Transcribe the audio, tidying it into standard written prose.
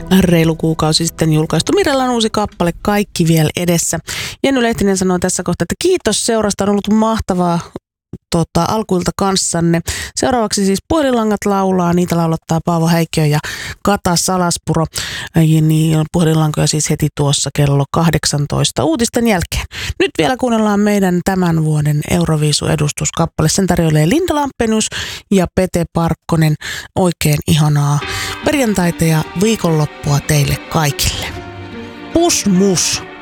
reilu kuukausi sitten julkaistu Mirellan uusi kappale Kaikki vielä edessä. Jenny Lehtinen sanoi tässä kohtaa, että kiitos seurasta, on ollut mahtavaa alkuilta kanssanne. Seuraavaksi siis Puhelinlangat laulaa, niitä laulattaa Paavo Häikkiö ja Kata Salaspuro. Ja niin, puhelinlankoja siis heti tuossa kello 18 uutisten jälkeen. Nyt vielä kuunnellaan meidän tämän vuoden Euroviisu-edustuskappale. Sen tarjoilee Linda Lampenius ja Pete Parkkonen. Oikein ihanaa perjantaita ja viikonloppua teille kaikille. Pus mus!